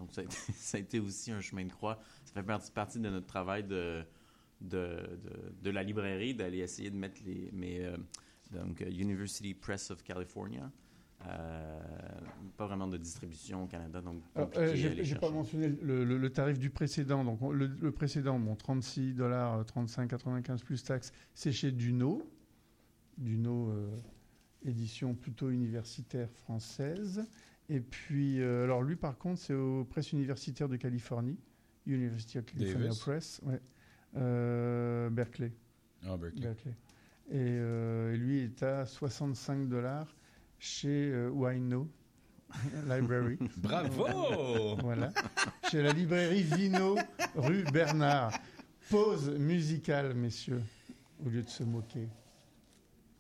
Donc, ça a été aussi un chemin de croix. Ça fait partie de notre travail de la librairie, d'aller essayer de mettre donc, University Press of California. Pas vraiment de distribution au Canada, donc j'ai pas mentionné le tarif du précédent. Donc le précédent, bon, $36, 35,95 plus taxes, c'est chez Duno. Duno, édition plutôt universitaire française. Et puis, alors lui, par contre, c'est aux presses universitaires de Californie, University of California Press, ouais. Berkeley. Berkeley. Et lui est à $65 chez Wino Library. Bravo. Voilà. Chez la librairie Vino, rue Bernard. Pause musicale, messieurs, au lieu de se moquer.